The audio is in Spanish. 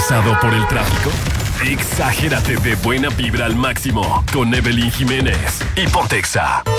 ¿Estresado por el tráfico? Exagérate de buena vibra al máximo con Evelyn Jiménez y Pontexa.